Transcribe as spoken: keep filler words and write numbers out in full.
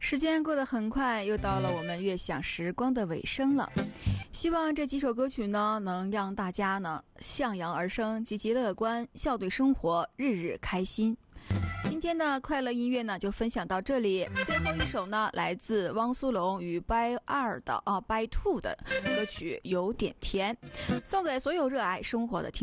时间过得很快，又到了我们悦享时光的尾声了。希望这几首歌曲呢，能让大家呢向阳而生，积极乐观，笑对生活，日日开心。今天的快乐音乐呢，就分享到这里。最后一首呢，来自汪苏泷与 by 二的啊 by two 的歌曲《有点甜》，送给所有热爱生活的听众。